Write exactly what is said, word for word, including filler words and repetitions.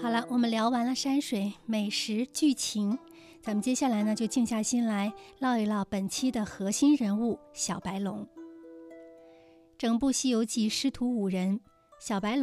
好了，我们聊完了山水、美食、剧情，咱们接下来呢就静下心来唠一唠本期的核心人物小白龙。整部《西游记》师徒五人，小白龙